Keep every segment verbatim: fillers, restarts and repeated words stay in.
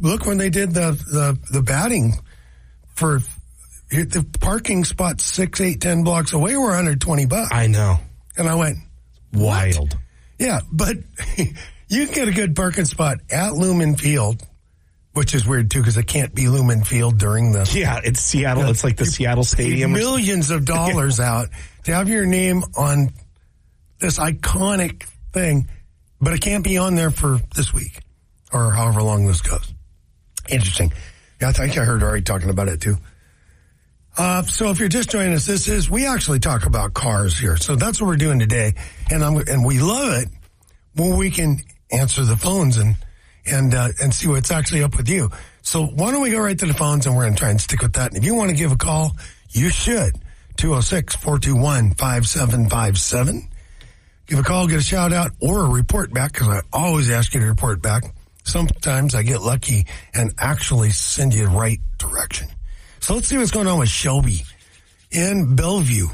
look when they did the, the, the batting for the parking spot six, eight, ten blocks away were one hundred twenty bucks. I know. And I went, wild. What? Yeah, but you can get a good parking spot at Lumen Field, which is weird too because it can't be Lumen Field during the. Yeah, it's Seattle. You know, it's like the Seattle Stadium. Millions of dollars yeah. out to have your name on this iconic thing, but it can't be on there for this week or however long this goes. Interesting. Yeah, I think I heard Ari talking about it too. Uh, so if you're just joining us, this is, we actually talk about cars here. So that's what we're doing today. And I'm, and we love it when we can answer the phones and, and, uh, and see what's actually up with you. So why don't we go right to the phones and we're going to try and stick with that. And if you want to give a call, you should. two oh six, four two one, five seven five seven. Give a call, get a shout out or a report back because I always ask you to report back. Sometimes I get lucky and actually send you the right direction. So let's see what's going on with Shelby in Bellevue.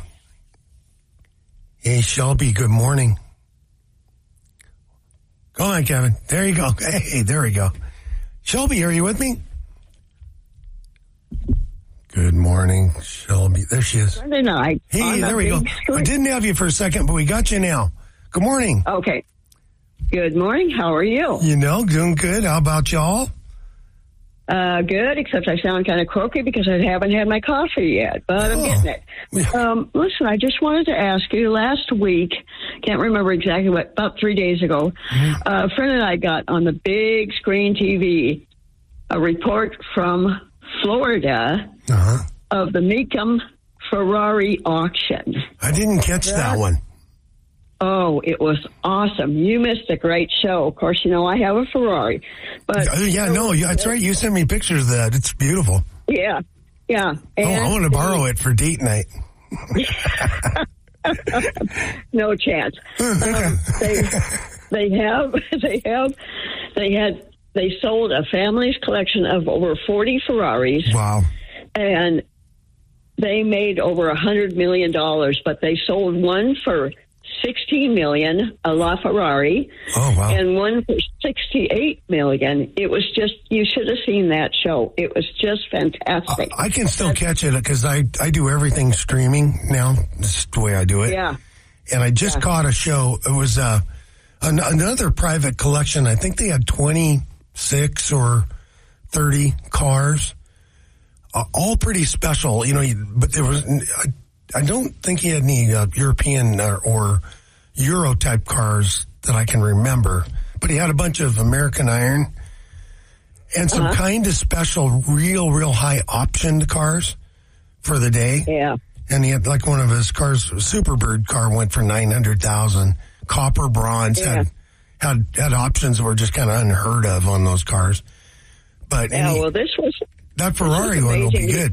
Hey, Shelby, good morning. Go on, Kevin. There you go. Hey, there we go. Shelby, are you with me? Good morning, Shelby. There she is. Sunday night. Hey, there we go. Screen. I didn't have you for a second, but we got you now. Good morning. Okay. Good morning. How are you? You know, doing good. How about y'all? Uh, good, except I sound kind of croaky because I haven't had my coffee yet, but I'm oh. getting it. Um, listen, I just wanted to ask you, last week, can't remember exactly what, about three days ago, mm-hmm. uh, a friend and I got on the big screen T V a report from Florida uh-huh. of the Mecum Ferrari auction. I didn't catch that, that one. Oh, it was awesome. You missed a great show. Of course, you know, I have a Ferrari. But yeah, no, that's right. You sent me pictures of that. It's beautiful. Yeah, yeah. And oh, I want to borrow it for date night. No chance. Um, they, they have, they have, they had, they sold a family's collection of over forty Ferraris. Wow. And they made over a hundred million dollars, but they sold one for sixteen million dollars, a LaFerrari, oh, wow. and one for sixty-eight million dollars. It was just, you should have seen that show. It was just fantastic. I, I can still catch it because I, I do everything streaming now. This is the way I do it. Yeah. And I just yeah. caught a show. It was uh, an, another private collection. I think they had twenty-six or thirty cars, uh, all pretty special, you know, but there was... I, I don't think he had any uh, European or, or Euro type cars that I can remember, but he had a bunch of American Iron and some uh-huh. kind of special, real, real high optioned cars for the day. Yeah. And he had like one of his cars, Superbird car went for nine hundred thousand. Copper bronze yeah. had, had, had options that were just kind of unheard of on those cars. But yeah, he, well, this was, that Ferrari one will be good.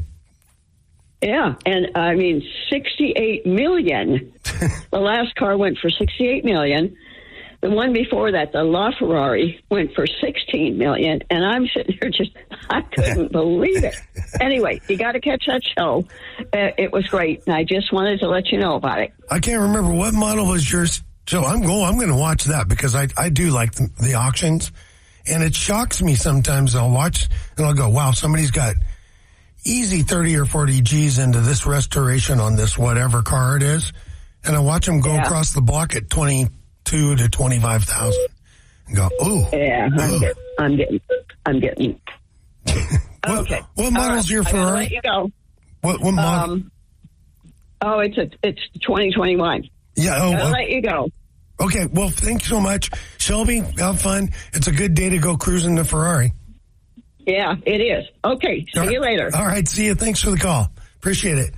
Yeah, and I mean, sixty-eight million dollars. The last car went for sixty-eight million dollars. The one before that, the LaFerrari, went for sixteen million dollars. And I'm sitting here just, I couldn't believe it. Anyway, you got to catch that show. Uh, it was great, and I just wanted to let you know about it. I can't remember what model was yours. So I'm going, I'm going to watch that because I, I do like the, the auctions. And it shocks me sometimes. I'll watch and I'll go, wow, somebody's got easy thirty or forty G's into this restoration on this whatever car it is. And I watch them go yeah. across the block at twenty-two to twenty-five thousand and go, ooh. Yeah, I'm ooh. getting, I'm getting, I'm getting. what, okay. What model's right. your Ferrari? I gotta let you go. What, what model? Um, oh, it's a, it's twenty twenty-one. Yeah. Oh, I'll uh, let you go. Okay. Well, thank you so much. Shelby, have fun. It's a good day to go cruising the Ferrari. Yeah, it is. Okay, see right. you later. All right, see you. Thanks for the call. Appreciate it.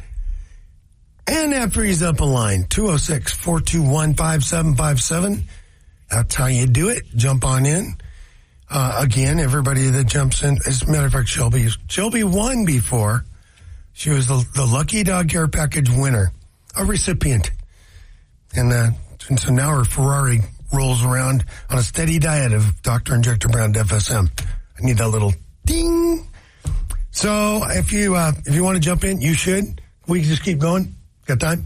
And that frees up a line, two oh six, four two one, five seven five seven. That's how you do it. Jump on in. Uh, again, everybody that jumps in, as a matter of fact, Shelby, Shelby won before. She was the, the Lucky Dog Care Package winner, a recipient. And, uh, and so now her Ferrari rolls around on a steady diet of Doctor Injector Brand F S M. I need that little ding. So if you uh, if you want to jump in, you should. We can just keep going. Got time?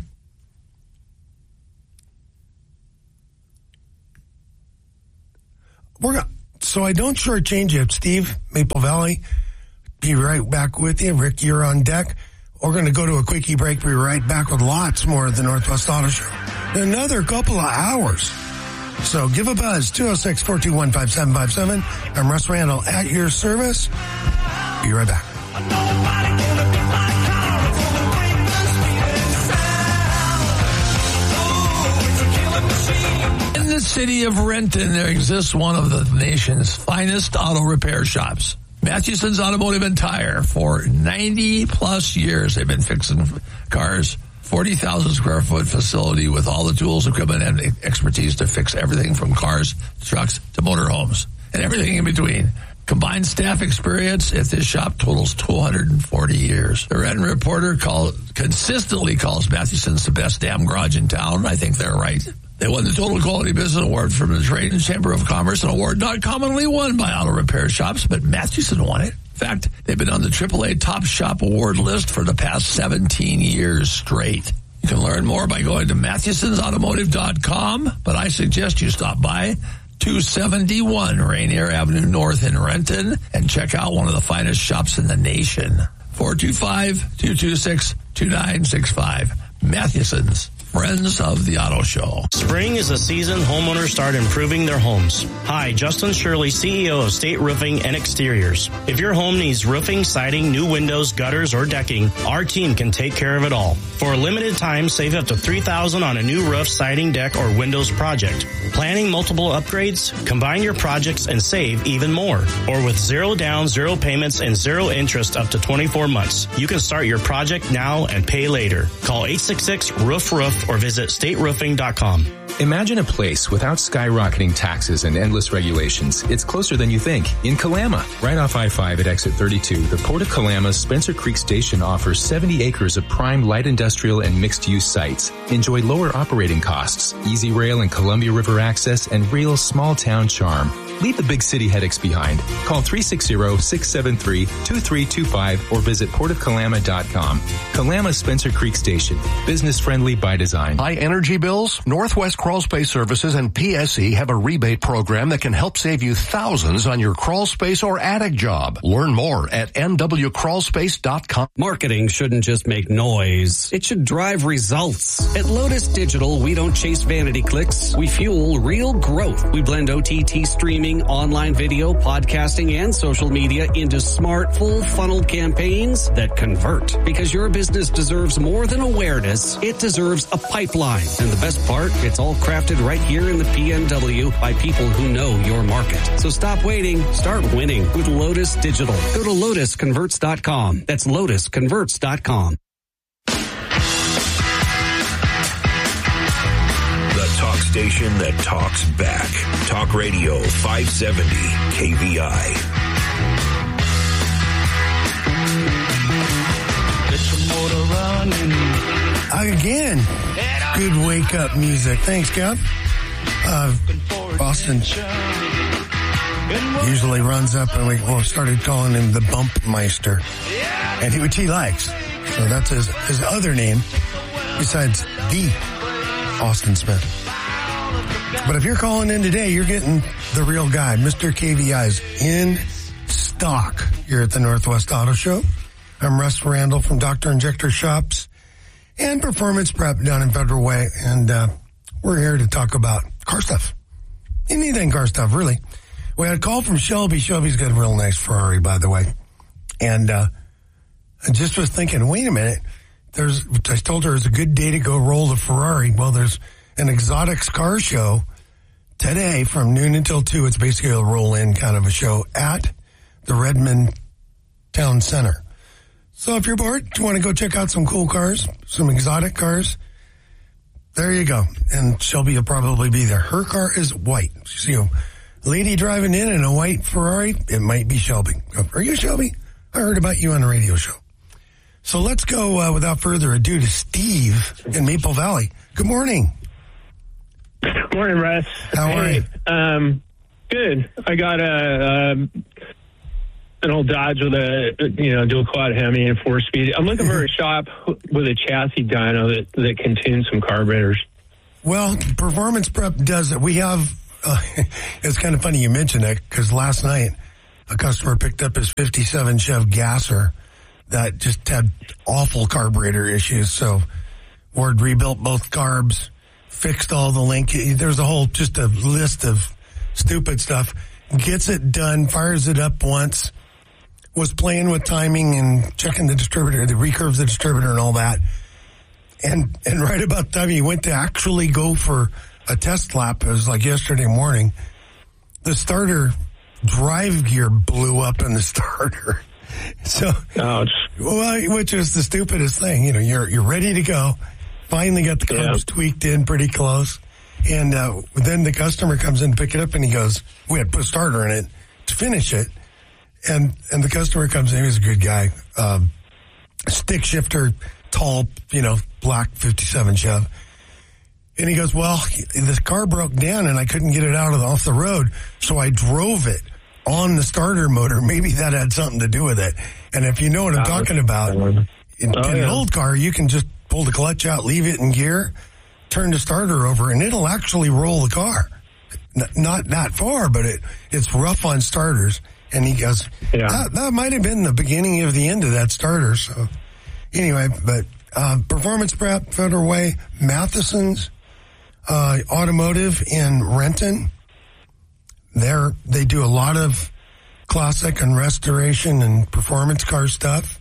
We're so I don't shortchange you. Steve, Maple Valley, be right back with you. Rick, you're on deck. We're going to go to a quickie break. Be right back with lots more of the Northwest Auto Show. Another couple of hours. So give a buzz, two oh six, four two one, five seven five seven. I'm Russ Randall at your service. Be right back. In the city of Renton, there exists one of the nation's finest auto repair shops. Mathewson's Automotive and Tire. For ninety plus years, they've been fixing cars. forty thousand square foot facility with all the tools, equipment, and expertise to fix everything from cars, trucks, to motorhomes, and everything in between. Combined staff experience at this shop totals two hundred forty years. The Renton Reporter call, consistently calls Mathewson's the best damn garage in town. I think they're right. They won the Total Quality Business Award from the Trade and Chamber of Commerce, an award not commonly won by auto repair shops, but Mathewson won it. In fact, they've been on the triple A Top Shop Award list for the past seventeen years straight. You can learn more by going to Mathewsons Automotive dot com, but I suggest you stop by two seventy-one Rainier Avenue North in Renton and check out one of the finest shops in the nation. four two five, two two six, two nine six five. Mathewson's, friends of the auto show. Spring is the season homeowners start improving their homes. Hi, Justin Shirley, C E O of State Roofing and Exteriors. If your home needs roofing, siding, new windows, gutters, or decking, our team can take care of it all. For a limited time, save up to three thousand dollars on a new roof, siding, deck, or windows project. Planning multiple upgrades? Combine your projects and save even more. Or with zero down, zero payments, and zero interest up to twenty-four months. You can start your project now and pay later. Call eight six six, roof roof or visit state roofing dot com. Imagine a place without skyrocketing taxes and endless regulations. It's closer than you think. In Kalama, right off I five at exit thirty-two, the Port of Kalama's Spencer Creek Station offers seventy acres of prime light industrial and mixed-use sites. Enjoy lower operating costs, easy rail and Columbia River access, and real small-town charm. Leave the big city headaches behind. Call three six zero, six seven three, two three two five or visit port of kalama dot com. Kalama Spencer Creek Station. Business-friendly by design. High energy bills? Northwest Crawl Space Services and P S E have a rebate program that can help save you thousands on your crawl space or attic job. Learn more at n w crawl space dot com. Marketing shouldn't just make noise. It should drive results. At Lotus Digital, we don't chase vanity clicks. We fuel real growth. We blend O T T streaming, online video, podcasting, and social media into smart, full-funnel campaigns that convert. Because your business deserves more than awareness, it deserves a pipeline. And the best part, it's all crafted right here in the P N W by people who know your market. So stop waiting. Start winning with Lotus Digital. Go to lotus converts dot com. That's lotus converts dot com. Talk station that talks back. Talk Radio five seventy K V I. Again, good wake up music. Thanks, Kev. Uh, Boston usually runs up and we well, started calling him the Bumpmeister, and he, which he likes. So that's his, his other name besides the Austin Smith. But if you're calling in today, you're getting the real guy. Mister K V I's in stock here at the Northwest Auto Show. I'm Russ Randall from Doctor Injector Shops and Performance Prep down in Federal Way. And uh, we're here to talk about car stuff. Anything car stuff, really. We had a call from Shelby. Shelby's got a real nice Ferrari, by the way. And uh, I just was thinking, wait a minute. There's, I told her it's a good day to go roll the Ferrari. Well, there's an exotics car show today from noon until two. It's basically a roll-in kind of a show at the Redmond Town Center. So if you're bored, you want to go check out some cool cars, some exotic cars, there you go. And Shelby will probably be there. Her car is white. You see a lady driving in in a white Ferrari? It might be Shelby. Are you Shelby? I heard about you on the radio show. So let's go uh, without further ado to Steve in Maple Valley. Good morning. Good morning, Russ. How are hey, you? Um, good. I got a um, an old Dodge with a you know dual quad Hemi and four speed. I'm looking for a shop with a chassis dyno that that can tune some carburetors. Well, Performance Prep does it. We have Uh, it's kind of funny you mentioned that because last night a customer picked up his fifty-seven Chev Gasser that just had awful carburetor issues. So Ward rebuilt both carbs, fixed all the link. There's a whole, just a list of stupid stuff. Gets it done, fires it up once, was playing with timing and checking the distributor, the recurves the distributor and all that. And, and right about the time he went to actually go for a test lap, it was like yesterday morning, the starter drive gear blew up in the starter. So, Ouch. Well, which is the stupidest thing. You know, you're, you're ready to go. Finally got the carbs yeah. tweaked in pretty close. And, uh, then the customer comes in to pick it up and he goes, we had put a starter in it to finish it. And, and the customer comes in, he was a good guy, um, stick shifter, tall, you know, black fifty-seven Chev. And he goes, well, this car broke down and I couldn't get it out of the, off the road. So I drove it on the starter motor. Maybe that had something to do with it. And if you know what I'm talking about, in, in oh, an yeah. old car, you can just pull the clutch out, leave it in gear, turn the starter over, and it'll actually roll the car. N- not that far, but it it's rough on starters. And he goes, yeah. that, that might have been the beginning of the end of that starter. So anyway, but uh, Performance Prep, Federal Way, Matheson's, uh, Automotive in Renton. They're, they do a lot of classic and restoration and performance car stuff.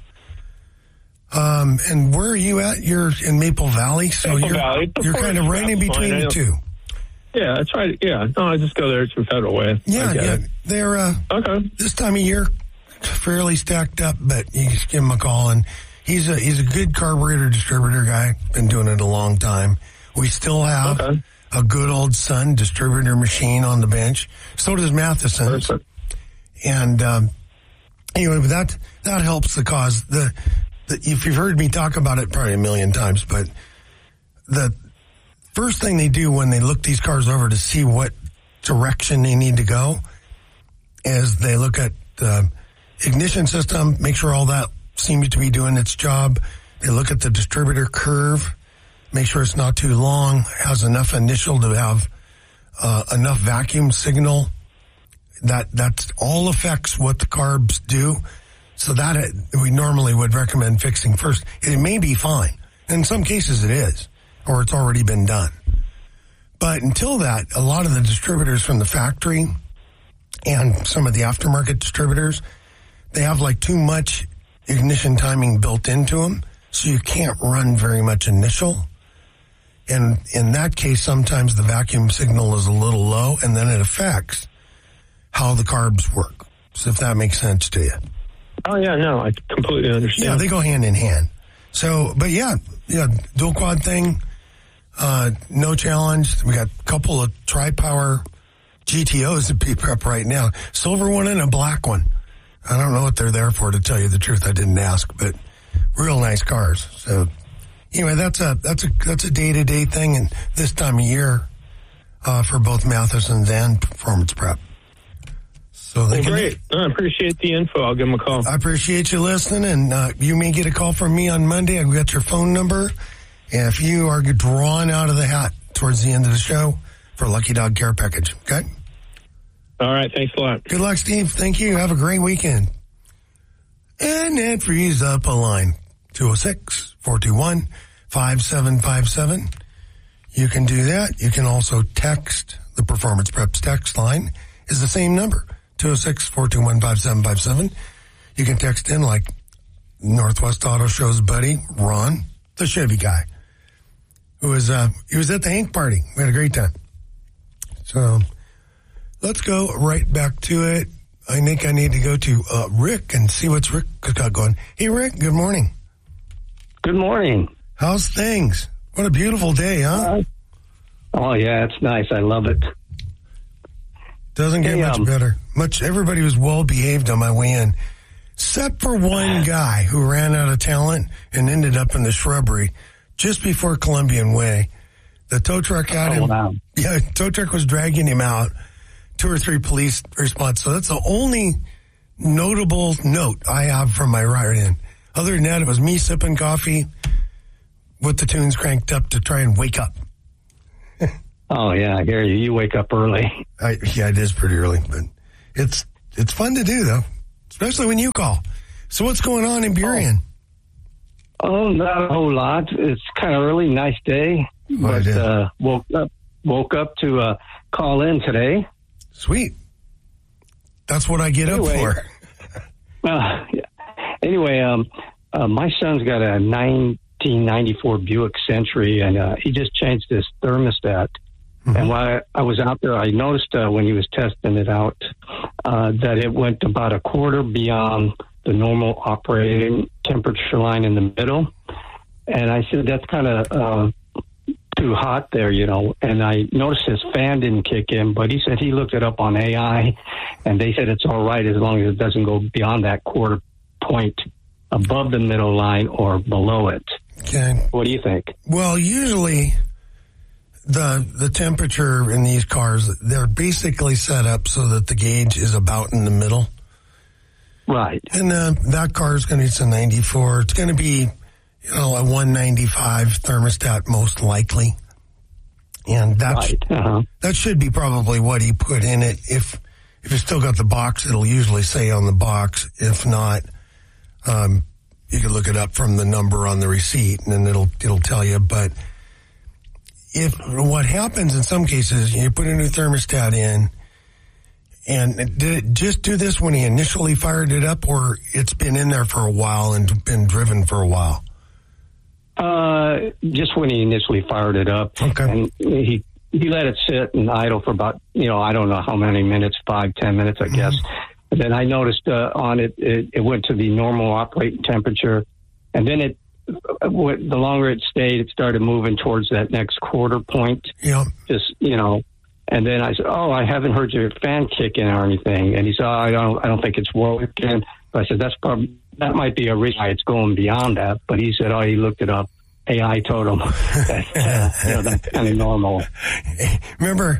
Um, and where are you at? You're in Maple Valley, so Maple you're Valley. you're kind of right in between the two. Yeah, that's right. Yeah, no, I just go there to Federal Way. Yeah, yeah. It. They're uh, okay. This time of year, fairly stacked up, but you just give him a call, and he's a he's a good carburetor distributor guy. Been doing it a long time. We still have okay. a good old Sun distributor machine on the bench. So does Matheson's. Perfect. And um, anyway, but that that helps the cause. The, the if you've heard me talk about it probably a million times, but the first thing they do when they look these cars over to see what direction they need to go is they look at the ignition system, make sure all that seems to be doing its job. They look at the distributor curve, make sure it's not too long, has enough initial to have uh, enough vacuum signal. That that's all affects what the carbs do. So that it, we normally would recommend fixing first. It may be fine. In some cases it is, or it's already been done. But until that, a lot of the distributors from the factory and some of the aftermarket distributors, they have like too much ignition timing built into them, so you can't run very much initial. And in that case, sometimes the vacuum signal is a little low, and then it affects how the carbs work. So if that makes sense to you. Oh, yeah, no, I completely understand. Yeah, they go hand in hand. So, but yeah, yeah, dual quad thing, uh, no challenge. We got a couple of tri-power G T Os to pick up right now. Silver one and a black one. I don't know what they're there for, to tell you the truth. I didn't ask, but real nice cars. So anyway, that's a, that's a, that's a day-to-day thing. And this time of year, uh, for both Matheson's and Performance Prep. So they well, can, great. I appreciate the info. I'll give them a call. I appreciate you listening, and uh, you may get a call from me on Monday. I've got your phone number. And if you are drawn out of the hat towards the end of the show for Lucky Dog Care Package, okay? All right. Thanks a lot. Good luck, Steve. Thank you. Have a great weekend. And that frees up a line, two oh six, four two one, five seven five seven. You can do that. You can also text. The Performance Preps text line is the same number. two oh six, four two one, five seven five seven. You can text in like Northwest Auto Show's buddy, Ron, the Chevy guy, who was, uh, he was at the Hank party. We had a great time. So let's go right back to it. I think I need to go to uh, Rick and see what's Rick got going. Hey, Rick, good morning. Good morning. How's things? What a beautiful day, huh? Uh, oh, yeah, it's nice. I love it. Doesn't get hey, much um, better. Much. Everybody was well behaved on my way in, except for one guy who ran out of talent and ended up in the shrubbery just before Columbian Way. The tow truck had oh, him. Wow. Yeah, tow truck was dragging him out. Two or three police response. So that's the only notable note I have from my ride in. Other than that, it was me sipping coffee with the tunes cranked up to try and wake up. Oh, yeah, I hear you. You wake up early. I, yeah, it is pretty early, but it's it's fun to do, though, especially when you call. So what's going on in Burien? Oh, not a whole lot. It's kind of early, nice day. Oh, but uh, woke up woke up to uh, call in today. Sweet. That's what I get anyway, up for. uh, anyway, um, uh, my son's got a nineteen ninety-four Buick Century, and uh, he just changed his thermostat. Mm-hmm. And while I was out there, I noticed uh, when he was testing it out uh, that it went about a quarter beyond the normal operating temperature line in the middle. And I said, that's kind of uh, too hot there, you know. And I noticed his fan didn't kick in, but he said he looked it up on A I, and they said it's all right as long as it doesn't go beyond that quarter point above the middle line or below it. Okay. What do you think? Well, usually the the temperature in these cars, they're basically set up so that the gauge is about in the middle. Right. And uh, that car is going to be a ninety-four. It's going to be, you know, a one ninety-five thermostat most likely. And that, right. uh-huh. that should be probably what he put in it. If if it's still got the box, it'll usually say on the box. If not, um, you can look it up from the number on the receipt, and then it'll it'll tell you. But if what happens in some cases, you put a new thermostat in, and did it just do this when he initially fired it up, or it's been in there for a while and been driven for a while? Uh, just when he initially fired it up. Okay. And he he let it sit and idle for about, you know, I don't know how many minutes, five, ten minutes, I guess. Mm-hmm. And then I noticed uh, on it, it, it went to the normal operating temperature, and then it, the longer it stayed, it started moving towards that next quarter point. Yeah. Just, you know, and then I said, oh, I haven't heard your fan kick in or anything. And he said, oh, I don't, I don't think it's working. But I said, that's probably, that might be a reason why it's going beyond that. But he said, oh, he looked it up. A I told him that, uh, you know, that's kind of normal. Remember,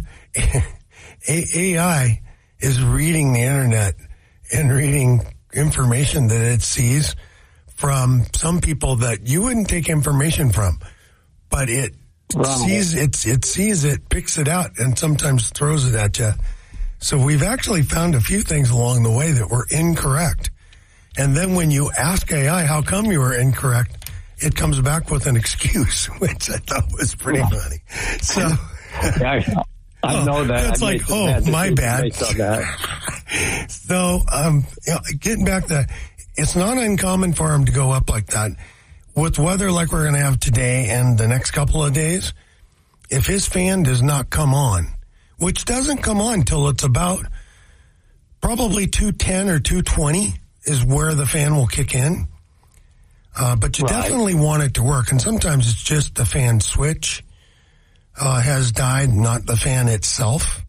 A I is reading the internet and reading information that it sees from some people that you wouldn't take information from, but it Right. sees it, it sees it, picks it out, and sometimes throws it at you. So we've actually found a few things along the way that were incorrect. And then when you ask A I, how come you were incorrect, it comes back with an excuse, which I thought was pretty yeah. funny. So yeah, I, I know that. It's like, oh, bad my bad. So, um, you know, getting back to, it's not uncommon for them to go up like that. With weather like we're going to have today and the next couple of days, if his fan does not come on, which doesn't come on till it's about probably two ten or two twenty is where the fan will kick in. Uh, but you right. definitely want it to work. And sometimes it's just the fan switch uh, has died, not the fan itself.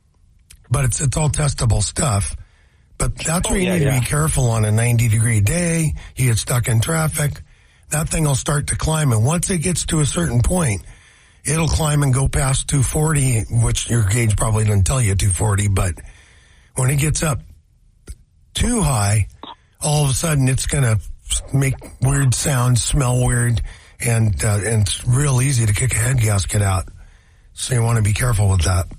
But it's it's all testable stuff. But that's oh, where you yeah, need yeah. to be careful on a ninety degree day. You get stuck in traffic. That thing will start to climb. And once it gets to a certain point, it'll climb and go past two forty, which your gauge probably doesn't tell you two forty. But when it gets up too high, all of a sudden it's going to make weird sounds, smell weird, and, uh, and it's real easy to kick a head gasket out. So you want to be careful with that.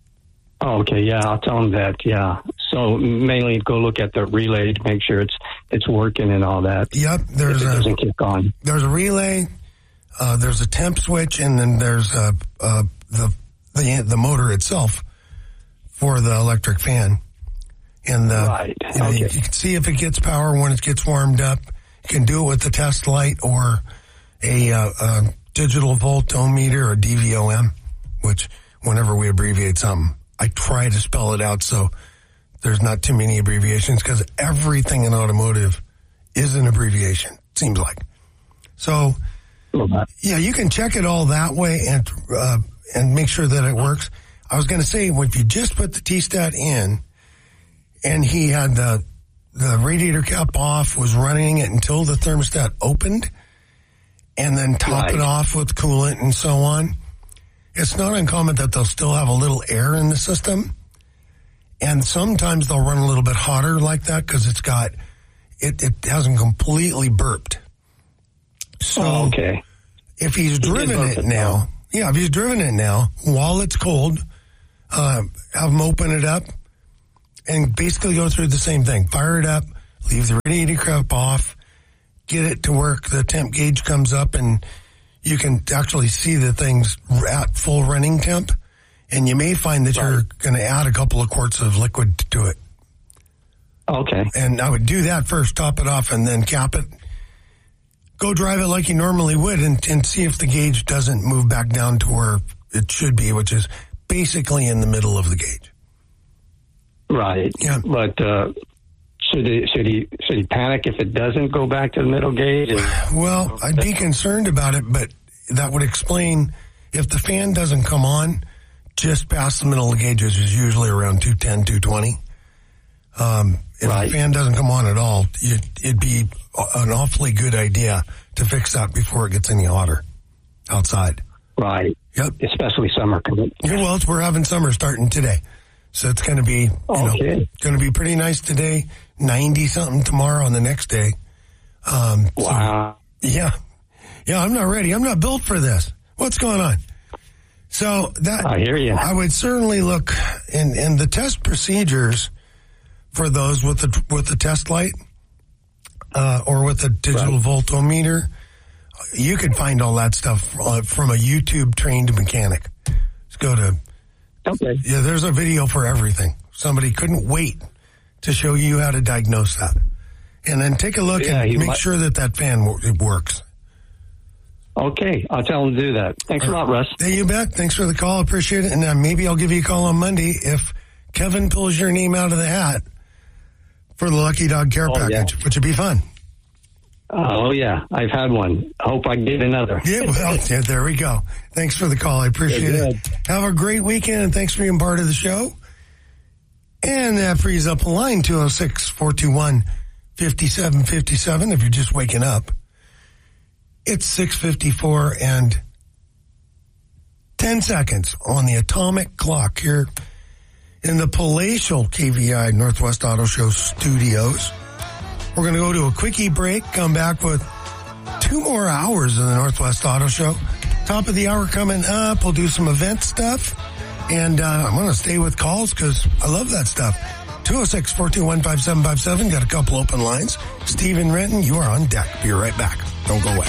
Oh, okay, yeah, I'll tell them that, yeah. So mainly go look at the relay to make sure it's it's working and all that. Yep, there's if it a, doesn't kick on. There's a relay, uh, there's a temp switch, and then there's uh, uh, the, the the motor itself for the electric fan. And uh, right. you, know, okay. you, you can see if it gets power when it gets warmed up. You can do it with the test light or a, uh, a digital voltometer or D V O M, which whenever we abbreviate something, I try to spell it out so there's not too many abbreviations, because everything in automotive is an abbreviation, it seems like. So, yeah, you can check it all that way and uh, and make sure that it works. I was going to say, if you just put the T-stat in and he had the the radiator cap off, was running it until the thermostat opened, and then top right. it off with coolant and so on, it's not uncommon that they'll still have a little air in the system. And sometimes they'll run a little bit hotter like that because it's got, it, it hasn't completely burped. So oh, okay. if he's driven it now, Yeah, if you've driven it now, while it's cold, uh, have them open it up and basically go through the same thing. Fire it up, leave the radiator cup off, get it to work. The temp gauge comes up and you can actually see the thing's at full running temp. And you may find that right. you're going to add a couple of quarts of liquid to it. Okay. And I would do that first, top it off, and then cap it. Go drive it like you normally would and, and see if the gauge doesn't move back down to where it should be, which is basically in the middle of the gauge. Right. Yeah. But uh, should he should he should he panic if it doesn't go back to the middle gauge? Well, I'd be concerned about it, but that would explain if the fan doesn't come on just past the middle of the gauge, which is usually around two ten, two twenty. Um, if right. the fan doesn't come on at all, it, it'd be an awfully good idea to fix that before it gets any hotter outside. Right. Yep. Especially summer. Yeah, well, it's, we're having summer starting today. So it's going to be, you okay. know, going to be pretty nice today, ninety something tomorrow on the next day. Um, wow. So, yeah. Yeah, I'm not ready. I'm not built for this. What's going on? So that, I hear you. I would certainly look in, in the test procedures for those with the, with the test light, uh, or with a digital right. voltometer. You can find all that stuff uh, from a YouTube trained mechanic. Just go to, okay. Yeah, there's a video for everything. Somebody couldn't wait to show you how to diagnose that. And then take a look yeah, and make might... sure that that fan w- works. Okay, I'll tell him to do that. Thanks a lot, Russ. Hey, you bet. Thanks for the call. Appreciate it. And uh, maybe I'll give you a call on Monday if Kevin pulls your name out of the hat for the Lucky Dog Care oh, Package, yeah. which would be fun. Oh, yeah. I've had one. I hope I can get another. Yeah, well, yeah, there we go. Thanks for the call. I appreciate it. Have a great weekend, and thanks for being part of the show. And that frees up a line, two oh six, four two one, five seven five seven, if you're just waking up. It's six fifty-four and ten seconds on the atomic clock here in the palatial K V I Northwest Auto Show studios. We're going to go to a quickie break, come back with two more hours of the Northwest Auto Show. Top of the hour coming up. We'll do some event stuff. And uh, I'm going to stay with calls because I love that stuff. two oh six, four two one, five seven five seven. Got a couple open lines. Stephen Renton, you are on deck. Be right back. Don't go away.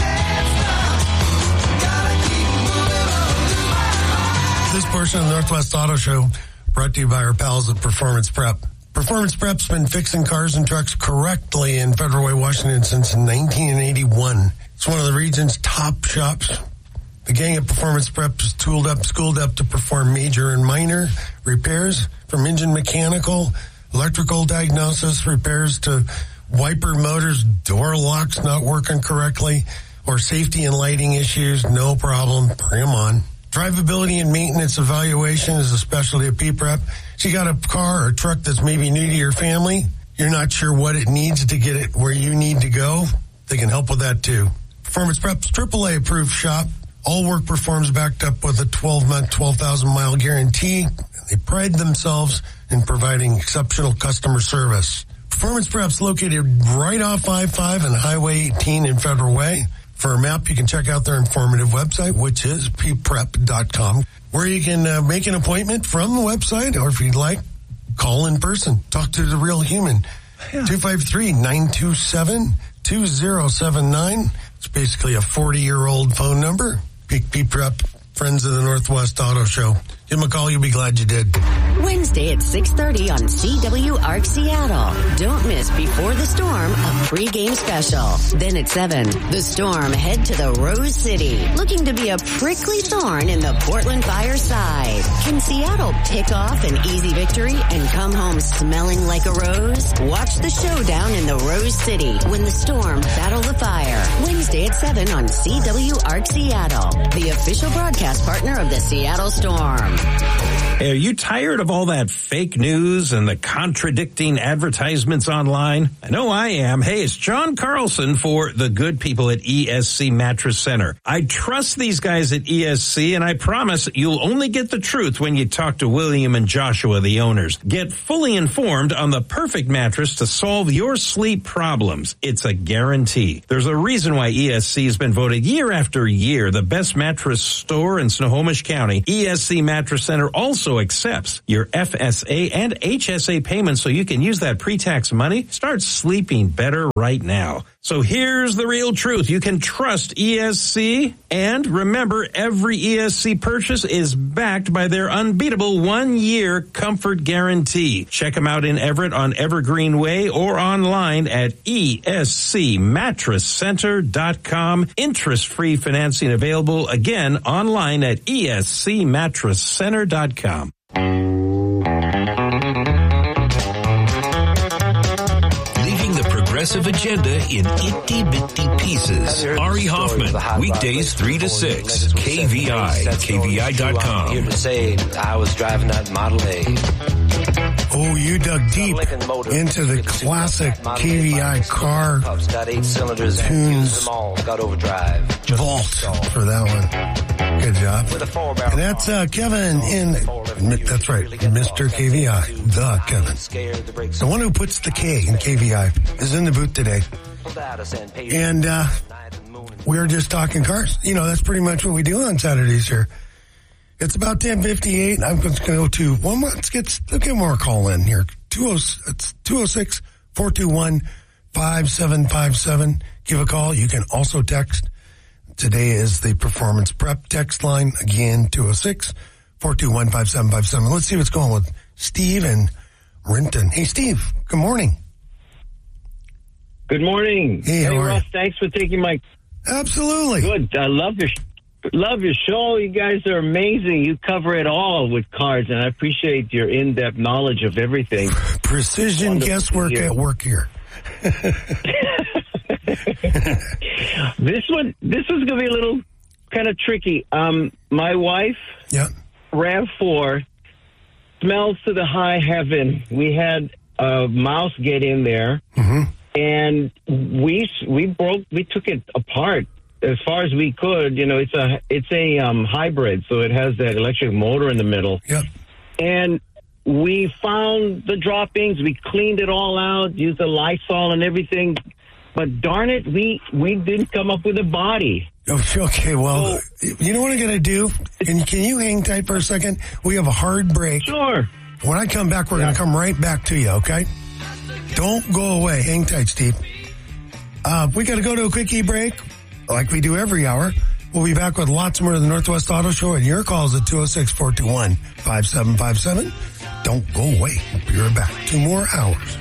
This portion of the Northwest Auto Show brought to you by our pals at Performance Prep. Performance Prep's been fixing cars and trucks correctly in Federal Way, Washington since nineteen eighty-one. It's one of the region's top shops. The gang at Performance Prep is tooled up, schooled up to perform major and minor repairs from engine mechanical, electrical diagnosis, repairs to wiper motors, door locks not working correctly, or safety and lighting issues. No problem. Bring them on. Drivability and maintenance evaluation is a specialty at P-Prep. So you got a car or a truck that's maybe new to your family. You're not sure what it needs to get it where you need to go. They can help with that too. Performance Prep's triple A approved shop. All work performs backed up with a twelve-month, twelve thousand mile guarantee. They pride themselves in providing exceptional customer service. Performance Prep's located right off I five and Highway eighteen in Federal Way. For a map, you can check out their informative website, which is p prep dot com, where you can uh, make an appointment from the website, or if you'd like, call in person. Talk to the real human. Yeah. two five three, nine two seven, two zero seven nine. It's basically a forty-year-old phone number. P-Prep, friends of the Northwest Auto Show. Give them a call. You'll be glad you did. Wednesday at six thirty on C W A R C Seattle. Don't miss Before the Storm, a pregame special. Then at seven, the Storm head to the Rose City, looking to be a prickly thorn in the Portland Fire side. Can Seattle pick off an easy victory and come home smelling like a rose? Watch the showdown in the Rose City when the Storm battle the fire. Wednesday at seven on C W A R C Seattle, the official broadcast partner of the Seattle Storm. Hey, are you tired of all that fake news and the contradicting advertisements online? I know I am. Hey, it's John Carlson for the good people at E S C Mattress Center. I trust these guys at E S C, and I promise you'll only get the truth when you talk to William and Joshua, the owners. Get fully informed on the perfect mattress to solve your sleep problems. It's a guarantee. There's a reason why E S C has been voted year after year the best mattress store in Snohomish County. E S C Mattress Center also accepts your F S A and H S A payments so you can use that pre-tax money. Start sleeping better right now. So here's the real truth. You can trust E S C, and remember, every E S C purchase is backed by their unbeatable one-year comfort guarantee. Check them out in Everett on Evergreen Way or online at E S C mattress center dot com. Interest-free financing available, again, online at E S C mattress center dot com. Progressive agenda in itty-bitty pieces. Ari Hoffman, weekdays three to six, K V I, K V I dot com. Here to say I was driving that Model A. Oh, you dug deep into the classic K V I car got eight cylinders, tunes got overdrive. Vault for that one. Good job. And that's uh, Kevin in, that's right, Mister K V I, the Kevin. The one who puts the K in K V I is in the booth today. And uh, we're just talking cars. You know, that's pretty much what we do on Saturdays here. It's about ten fifty-eight. I'm going to go to one more. Let's get, let's get more call in here. It's two oh six, four two one, five seven five seven. Give a call. You can also text. Today is the Performance Prep text line. Again, two oh six, four two one, five seven five seven. Let's see what's going on with Steve and Renton. Hey, Steve. Good morning. Good morning. Hey, hey Russ. Thanks for taking my. Absolutely. Good. I love your. Love your show. You guys are amazing. You cover it all with cars, and I appreciate your in-depth knowledge of everything. Precision guesswork at work here. This one, this is going to be a little kind of tricky. Um, my wife, yeah, RAV four, smells to the high heaven. We had a mouse get in there, mm-hmm. and we we broke. We took it apart. As far as we could, you know, it's a it's a um, hybrid, so it has that electric motor in the middle. Yeah. And we found the droppings. We cleaned it all out, used the Lysol and everything. But darn it, we we didn't come up with a body. Okay, well, so, you know what I'm going to do? Can, can you hang tight for a second? We have a hard break. Sure. When I come back, we're yeah. going to come right back to you, okay? Don't go away. Hang tight, Steve. Uh, we got to go to a quickie break. Like we do every hour. We'll be back with lots more of the Northwest Auto Show, and your calls at two oh six, four two one, five seven five seven. Don't go away. We'll be right back. Two more hours.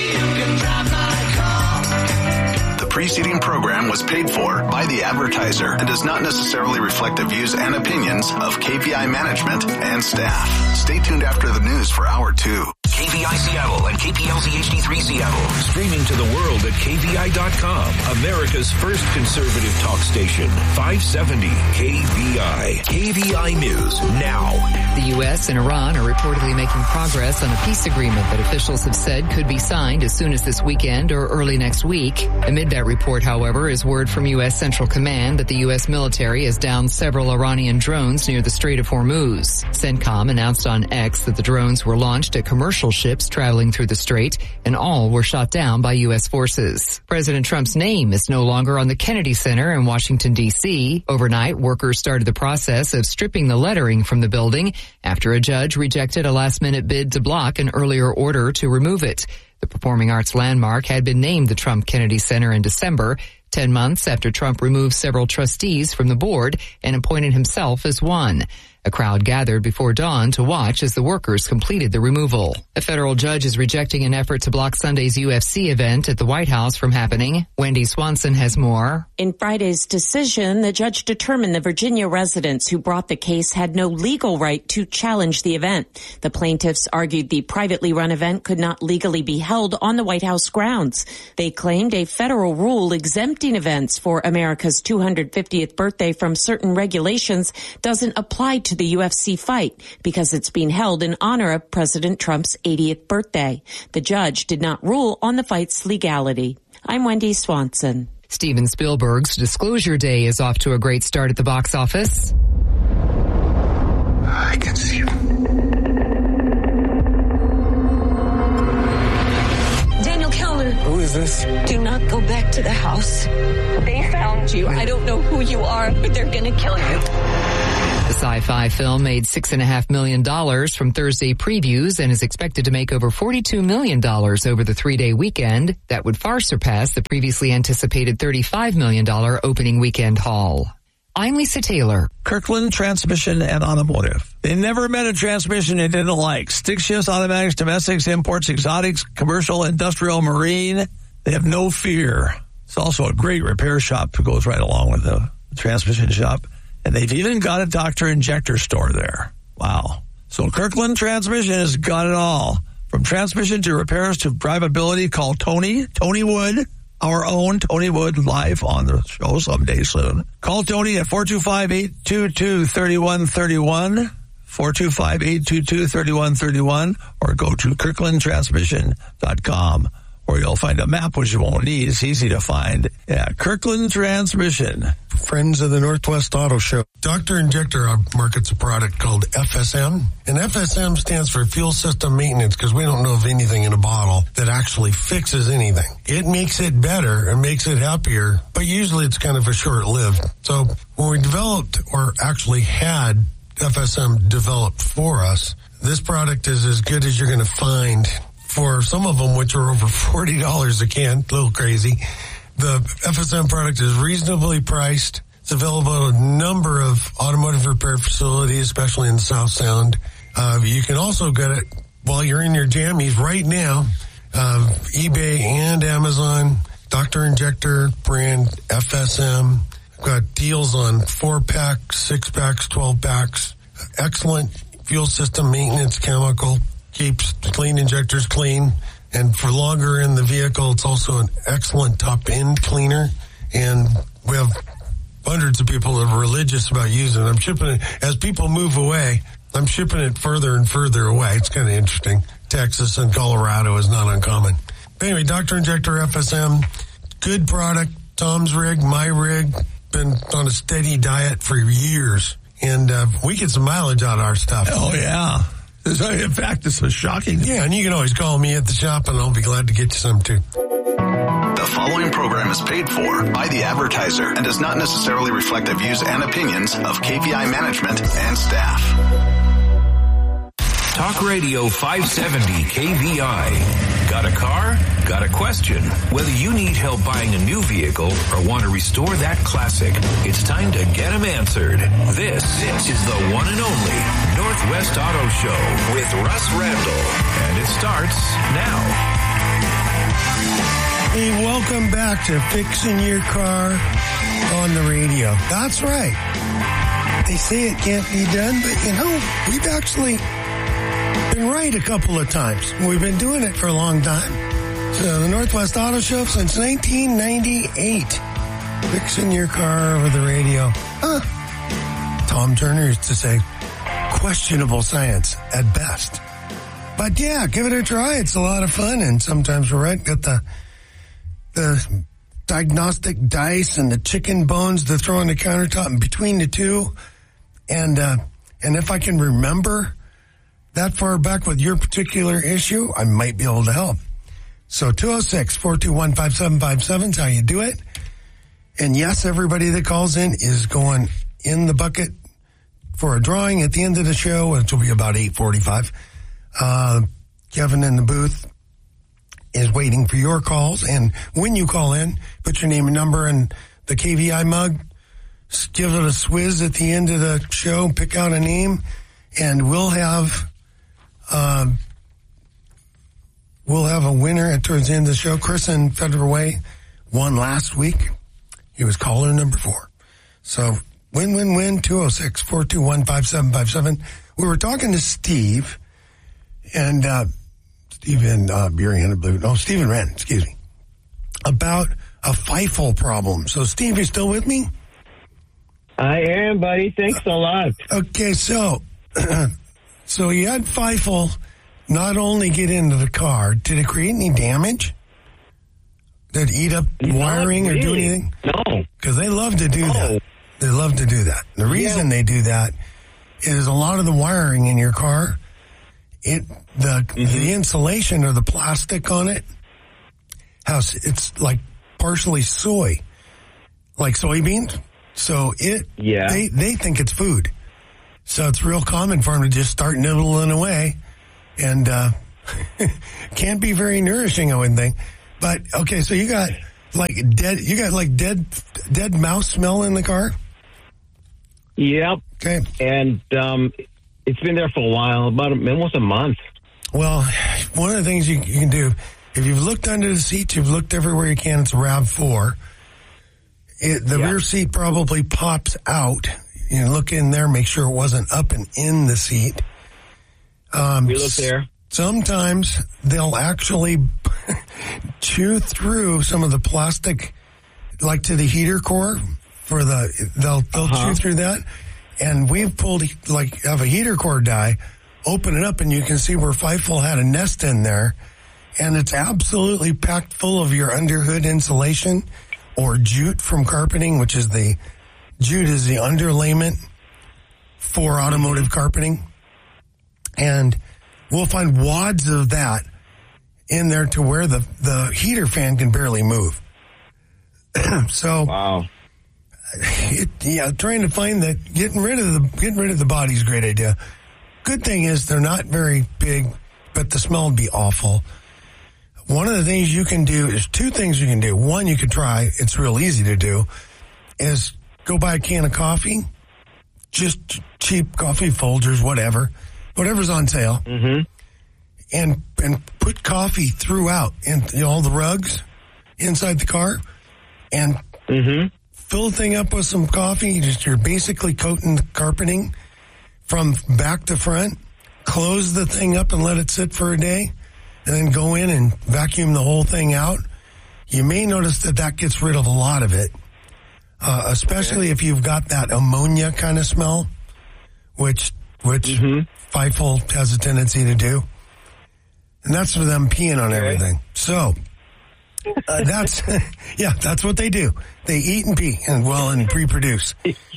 The preceding program was paid for by the advertiser and does not necessarily reflect the views and opinions of K V I management and staff. Stay tuned after the news for hour two. K V I Seattle and K P L Z H D three Seattle. Streaming to the world at K V I dot com. America's first conservative talk station. five seventy K V I. K V I News now. The U S and Iran are reportedly making progress on a peace agreement that officials have said could be signed as soon as this weekend or early next week. Amid that report, however, is word from U S Central Command that the U S military has downed several Iranian drones near the Strait of Hormuz. CENTCOM announced on X that the drones were launched at commercial ships traveling through the strait, and all were shot down by U S forces. President Trump's name is no longer on the Kennedy Center in Washington, D C. Overnight, workers started the process of stripping the lettering from the building after a judge rejected a last-minute bid to block an earlier order to remove it. The performing arts landmark had been named the Trump Kennedy Center in December, ten months after Trump removed several trustees from the board and appointed himself as one. A crowd gathered before dawn to watch as the workers completed the removal. A federal judge is rejecting an effort to block Sunday's U F C event at the White House from happening. Wendy Swanson has more. In Friday's decision, the judge determined the Virginia residents who brought the case had no legal right to challenge the event. The plaintiffs argued the privately run event could not legally be held on the White House grounds. They claimed a federal rule exempting events for America's two hundred fiftieth birthday from certain regulations doesn't apply to to the U F C fight because it's being held in honor of President Trump's eightieth birthday. The judge did not rule on the fight's legality. I'm Wendy Swanson. Steven Spielberg's Disclosure Day is off to a great start at the box office. I can see it. Daniel Kellner. Who is this? Do not go back to the house. They found you. I don't know who you are, but they're going to kill you. The sci-fi film made six and a half million dollars from Thursday previews and is expected to make over forty-two million dollars over the three-day weekend. That would far surpass the previously anticipated thirty-five million dollars opening weekend haul. I'm Lisa Taylor. Kirkland Transmission and Automotive. They never met a transmission they didn't like. Stick shifts, automatics, domestics, imports, exotics, commercial, industrial, marine. They have no fear. It's also a great repair shop that goes right along with the transmission shop. And they've even got a Doctor Injector store there. Wow. So Kirkland Transmission has got it all. From transmission to repairs to drivability, call Tony, Tony Wood, our own Tony Wood, live on the show someday soon. Call Tony at four two five, eight two two, three one three one, four two five, eight two two, three one three one, or go to kirkland transmission dot com, where you'll find a map, which you won't need. It's easy to find. Yeah, Kirkland Transmission. Friends of the Northwest Auto Show. Doctor Injector markets a product called F S M. And F S M stands for Fuel System Maintenance, because we don't know of anything in a bottle that actually fixes anything. It makes it better and makes it happier, but usually it's kind of a short-lived. So when we developed, or actually had F S M developed for us, this product is as good as you're going to find for some of them, which are over forty dollars a can. A little crazy. The F S M product is reasonably priced. It's available at a number of automotive repair facilities, especially in the South Sound. Uh, you can also get it while you're in your jammies right now. Uh, eBay and Amazon, Doctor Injector brand F S M. I've got deals on four packs, six packs, twelve packs. Excellent fuel system maintenance chemical. Keeps clean injectors clean. And for longer in the vehicle, it's also an excellent top end cleaner. And we have hundreds of people that are religious about using it. I'm shipping it as people move away. I'm shipping it further and further away. It's kind of interesting. Texas and Colorado is not uncommon. But anyway, Doctor Injector F S M, good product. Tom's rig, my rig, been on a steady diet for years. And uh, we get some mileage out of our stuff. Oh, yeah. In fact, this was shocking. Yeah, and you can always call me at the shop, and I'll be glad to get you some, too. The following program is paid for by the advertiser and does not necessarily reflect the views and opinions of K V I management and staff. Talk Radio five seventy K V I. Got a car? Got a question? Whether you need help buying a new vehicle or want to restore that classic, it's time to get them answered. This, this is the one and only Northwest Auto Show with Russ Randall. And it starts now. Hey, welcome back to Fixing Your Car on the Radio. That's right. They say it can't be done, but you know, we've actually been right a couple of times. We've been doing it for a long time. So the Northwest Auto Show since nineteen ninety-eight. Fixing your car over the radio. Huh. Tom Turner used to say, questionable science at best. But yeah, give it a try. It's a lot of fun, and sometimes we're right. Got the the diagnostic dice and the chicken bones to throw on the countertop, and between the two, and uh, and if I can remember that far back with your particular issue, I might be able to help. So two oh six, four two one, five seven five seven is how you do it. And yes, everybody that calls in is going in the bucket for a drawing at the end of the show, which will be about eight forty-five. Uh, Kevin in the booth is waiting for your calls. And when you call in, put your name and number in the K V I mug. Give it a swizz at the end of the show. Pick out a name. And we'll have... Uh, we'll have a winner at towards the end of the show. Chris in Federal Way won last week. He was caller number four. So win, win, win, two oh six, four two one, five seven five seven. We were talking to Steve and, uh, Stephen, uh, Burien, I believe. No, Stephen Wren, excuse me, about a FIFO problem. So Steve, you still with me? I am, buddy. Thanks a lot. Okay, so so you had Feifel not only get into the car, did it create any damage? Did it eat up Not wiring really. or do anything? No. Because they love to do No. that. They love to do that. The reason they do that is a lot of the wiring in your car, it the Mm-hmm. the insulation or the plastic on it, has it's like partially soy, like soybeans. So it Yeah. they they think it's food. So it's real common for them to just start nibbling away, and uh, can't be very nourishing, I wouldn't think. But okay, so you got like dead, you got like dead, dead mouse smell in the car. Yep. Okay. And um, it's been there for a while, about a, almost a month. Well, one of the things you, you can do, if you've looked under the seat, you've looked everywhere you can. It's a RAV four. It, the Yeah. rear seat probably pops out. You know, look in there, make sure it wasn't up and in the seat. Um, We look there. Sometimes they'll actually chew through some of the plastic, like to the heater core for the, they'll, they'll Uh-huh. chew through that. And we've pulled, like, have a heater core die, open it up, and you can see where Feifel had a nest in there. And it's absolutely packed full of your underhood insulation or jute from carpeting, which is the, jute is the underlayment for automotive carpeting. And we'll find wads of that in there to where the, the heater fan can barely move. So, wow. It, yeah, trying to find that, getting rid of the, getting rid of the body is a great idea. Good thing is they're not very big, but the smell would be awful. One of the things you can do is two things you can do. One, you could try, it's real easy to do, is go buy a can of coffee, just cheap coffee Folgers, whatever, whatever's on sale, mm-hmm. and and put coffee throughout in you know, all the rugs inside the car, and mm-hmm. fill the thing up with some coffee. Just you're basically coating the carpeting from back to front. Close the thing up and let it sit for a day, and then go in and vacuum the whole thing out. You may notice that that gets rid of a lot of it, uh, especially if you've got that ammonia kind of smell, which which mm-hmm. Feifel has a tendency to do. And that's for them peeing on everything. So, uh, that's, yeah, that's what they do. They eat and pee and, well, and reproduce.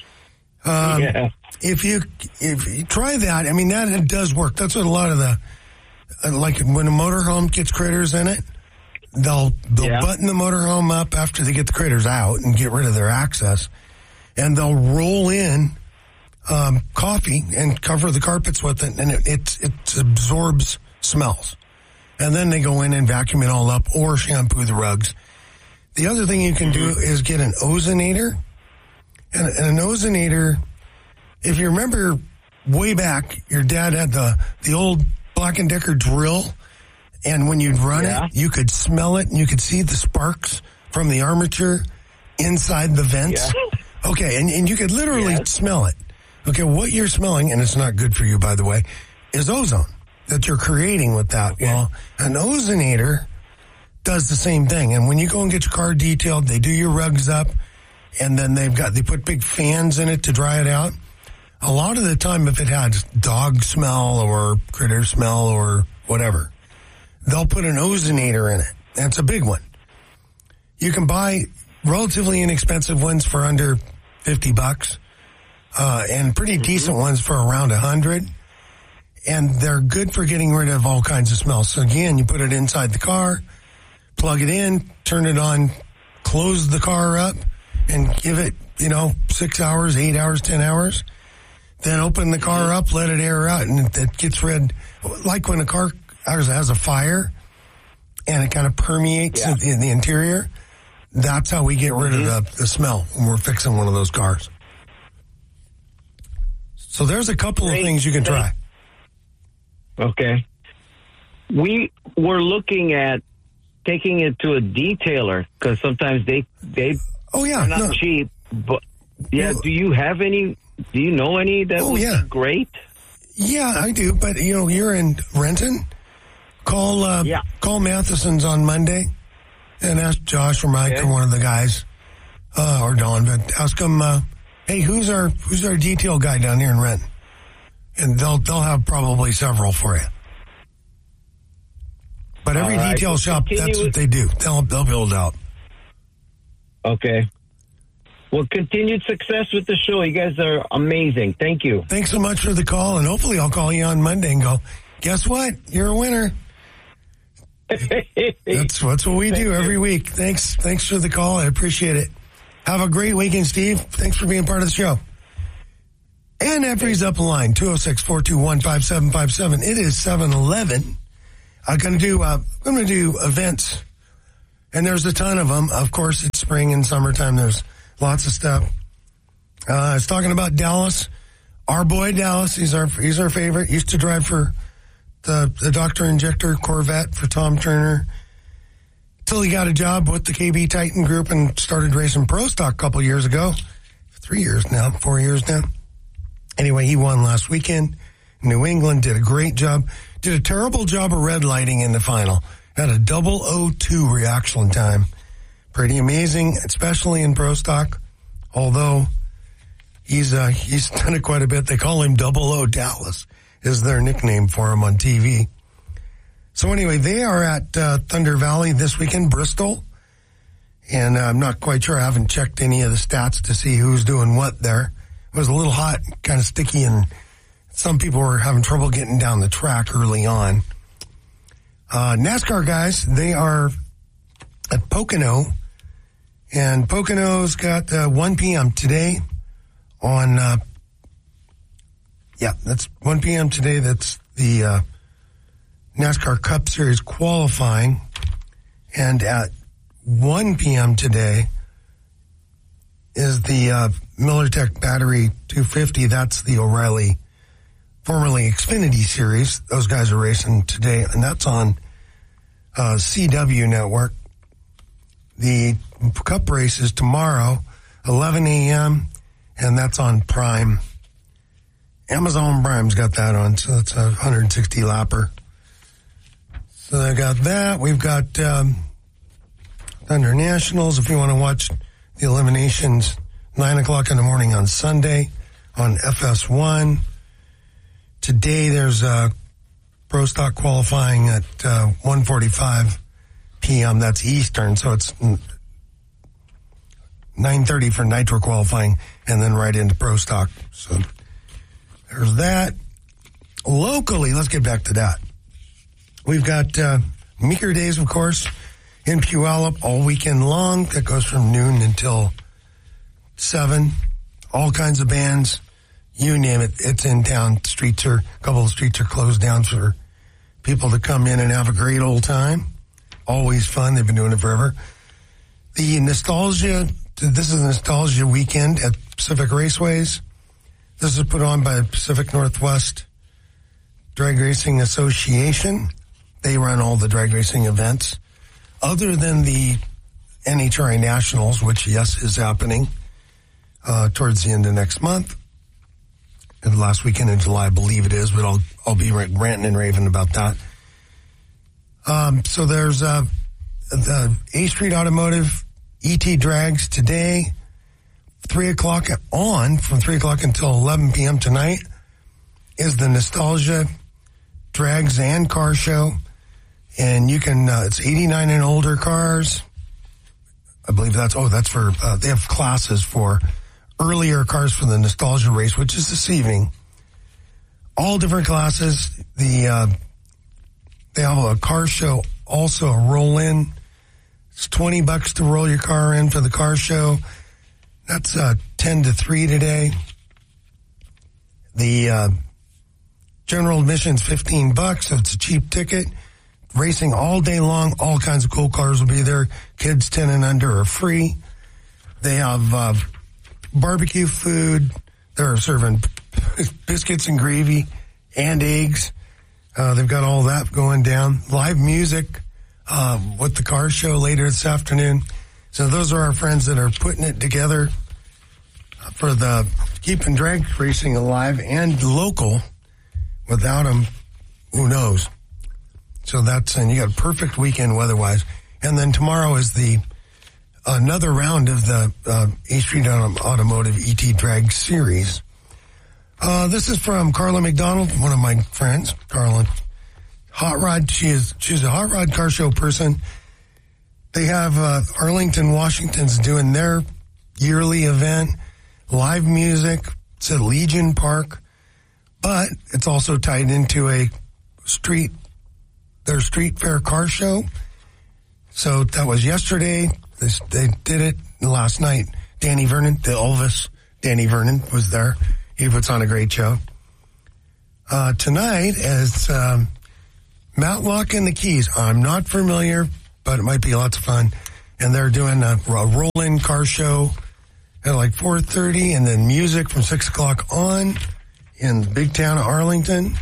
Um, yeah. If you, if you try that, I mean, that it does work. That's what a lot of the, uh, like when a motorhome gets critters in it, they'll, they'll Yeah. button the motorhome up after they get the critters out and get rid of their access. And they'll roll in, um, coffee and cover the carpets with it, and it, it, it absorbs smells. And then they go in and vacuum it all up or shampoo the rugs. The other thing you can do is get an ozonator. And, and an ozonator, if you remember way back, your dad had the, the old Black and Decker drill. And when you'd run Yeah. it, you could smell it and you could see the sparks from the armature inside the vents. Yeah. Okay, and, and you could literally Yes. smell it. Okay, what you're smelling, and it's not good for you, by the way, is ozone that you're creating with that. Okay. Well, an ozonator does the same thing. And when you go and get your car detailed, they do your rugs up, and then they've got, they put big fans in it to dry it out. A lot of the time, if it has dog smell or critter smell or whatever, they'll put an ozonator in it. And it's a big one. You can buy relatively inexpensive ones for under fifty bucks, uh, and pretty Mm-hmm. decent ones for around a hundred. And they're good for getting rid of all kinds of smells. So again, you put it inside the car, plug it in, turn it on, close the car up, and give it, you know, six hours, eight hours, ten hours. Then open the car up, let it air out, and it, it gets rid. Like when a car has a fire and it kind of permeates Yeah. in the interior, that's how we get rid Mm-hmm. of the, the smell when we're fixing one of those cars. So there's a couple Great. of things you can try. Okay. We were looking at taking it to a detailer because sometimes they they oh yeah are not no. cheap. But yeah, Well- do you have any? Do you know any that Oh, would yeah. be great? Yeah, I do. But you know, you're in Renton. Call uh, Yeah. call Matheson's on Monday and ask Josh or Mike Okay. or one of the guys uh, or Don. But ask them, uh, hey, who's our who's our detail guy down here in Renton? And they'll they'll have probably several for you. But every All right, detail well, shop, continue that's what with- they do. They'll they'll build out. Okay. Well, continued success with the show. You guys are amazing. Thank you. Thanks so much for the call, and hopefully I'll call you on Monday and go, guess what? You're a winner. That's, that's what we do every week. Thanks. Thanks for the call. I appreciate it. Have a great weekend, Steve. Thanks for being part of the show. And that brings up a line, two oh six, four two one, five seven five seven. It is seven eleven. I'm going to do, uh, I'm going to do events. And there's a ton of them. Of course, it's spring and summertime. There's lots of stuff. Uh, I was talking about Dallas. Our boy Dallas, he's our, he's our favorite. Used to drive for the, the Doctor Injector Corvette for Tom Turner. Till he got a job with the K B Titan Group and started racing Pro Stock a couple years ago. Three years now, four years now. Anyway, he won last weekend. New England did a great job. Did a terrible job of red lighting in the final. Had a double oh two reaction time. Pretty amazing, especially in Pro Stock. Although he's uh, he's done it quite a bit. They call him Double O Dallas is their nickname for him on T V. So anyway, they are at uh, Thunder Valley this weekend, Bristol. And uh, I'm not quite sure. I haven't checked any of the stats to see who's doing what there. It was a little hot, kind of sticky, and some people were having trouble getting down the track early on. Uh, NASCAR guys, they are at Pocono, and Pocono's got uh, one p.m. today on, uh, yeah, that's one p.m. today. That's the uh, NASCAR Cup Series qualifying, and at one p.m. today is the uh, MillerTech Battery two fifty. That's the O'Reilly, formerly Xfinity Series. Those guys are racing today, and that's on uh, C W Network. The Cup race is tomorrow, eleven a.m., and that's on Prime. Amazon Prime's got that on, so it's a one hundred sixty lapper. So I got that. We've got um, Thunder Nationals, if you want to watch the eliminations, nine o'clock in the morning on Sunday on F S one. Today there's uh, Pro Stock qualifying at uh, one forty-five p.m. That's Eastern, so it's nine thirty for Nitro qualifying, and then right into Pro Stock. So there's that. Locally, let's get back to that. We've got uh, Meeker Days, of course, in Puyallup all weekend long. That goes from noon until seven. All kinds of bands. You name it, it's in town. Streets are, a couple of streets are closed down for people to come in and have a great old time. Always fun. They've been doing it forever. The Nostalgia, this is Nostalgia Weekend at Pacific Raceways. This is put on by Pacific Northwest Drag Racing Association. They run all the drag racing events. Other than the N H R A Nationals, which, yes, is happening uh, towards the end of next month. And last weekend in July, I believe it is, but I'll I'll be ranting and raving about that. Um, so there's uh, the A Street Automotive E T Drags today, three o'clock on, from three o'clock until eleven p.m. tonight, is the Nostalgia Drags and Car Show. And you can, uh, it's eighty-nine and older cars. I believe that's, oh, that's for, uh, they have classes for earlier cars for the Nostalgia race, which is this evening. All different classes. The, uh, they have a car show, also a roll in. It's twenty bucks to roll your car in for the car show. That's, uh, ten to three today. The, uh, general admission's fifteen bucks, so it's a cheap ticket. Racing all day long, all kinds of cool cars will be there. Kids ten and under are free. They have uh, barbecue food. They're serving biscuits and gravy and eggs. Uh, they've got all that going down. Live music uh, with the car show later this afternoon. So those are our friends that are putting it together for the keeping drag racing alive and local. Without them, who knows? So that's, and you got a perfect weekend weather-wise. And then tomorrow is the another round of the uh, A Street Automotive E T Drag series. Uh, this is from Carla McDonald, one of my friends, Carla. Hot Rod, she is, she's a Hot Rod car show person. They have uh, Arlington, Washington's doing their yearly event, live music. It's at Legion Park, but it's also tied into a street, their street fair car show. So that was yesterday. They, they did it last night. Danny Vernon, the Elvis, Danny Vernon was there. He puts on a great show. Uh, tonight is um, Matlock and the Keys. I'm not familiar, but it might be lots of fun. And they're doing a, a roll-in car show at like four thirty, and then music from six o'clock on in the big town of Arlington.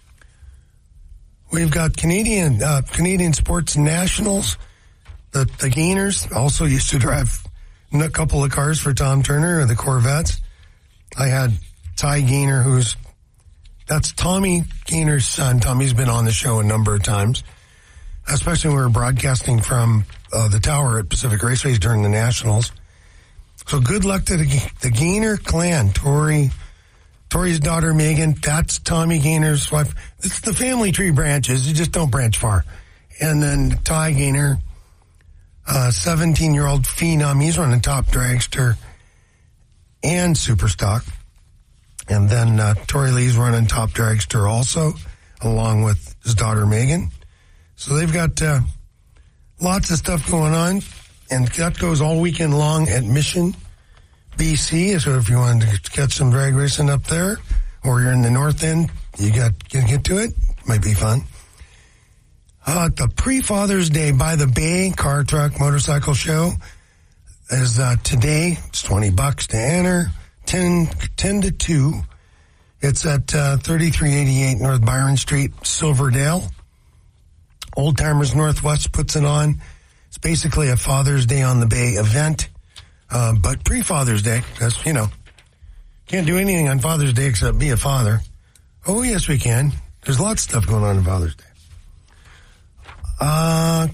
We've got Canadian uh, Canadian Sports Nationals. The, the Gainers also used to drive a couple of cars for Tom Turner, or the Corvettes. I had Ty Gainer, who's, that's Tommy Gainer's son. Tommy's been on the show a number of times, especially when we were broadcasting from uh, the tower at Pacific Raceways during the Nationals. So good luck to the, the Gainer clan. Tori, Tori's daughter, Megan, that's Tommy Gainer's wife. It's the family tree branches. You just don't branch far. And then Ty Gainer, uh, seventeen-year-old phenom. He's running Top Dragster and Superstock. And then uh, Tori Lee's running Top Dragster also, along with his daughter, Megan. So they've got uh, lots of stuff going on. And that goes all weekend long at Mission, B C. So if you wanted to catch some drag racing up there, or you're in the north end, you got to get to it. Might be fun. Uh, the pre-Father's Day by the Bay Car Truck Motorcycle Show is uh, today. It's twenty bucks to enter. ten, ten to two. It's at uh, thirty-three eighty-eight North Byron Street, Silverdale. Old Timers Northwest puts it on. It's basically a Father's Day on the Bay event, uh, but pre-Father's Day, because, you know, can't do anything on Father's Day except be a father. Oh, yes, we can. There's lots of stuff going on on Father's Day. Uh,